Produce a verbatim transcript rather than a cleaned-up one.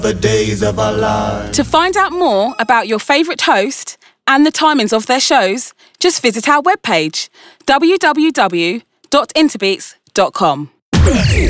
the days of our lives. To find out more about your favourite host and the timings of their shows, just visit our webpage, w w w dot interbeats dot com.